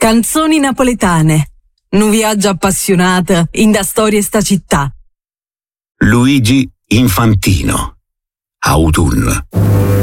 Canzoni napoletane. Un viaggio appassionato in da storia sta città. Luigi Infantino. Autunno.